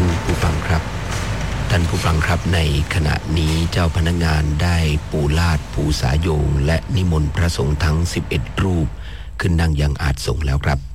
านผู้ฟังครับในขณะนี้เจ้าพนักงานได้ปูลาดปูสายโยงและนิมนต์พระสงฆ์ทั้ง11รูปขึ้นนั่งยังอาสงแล้วครับ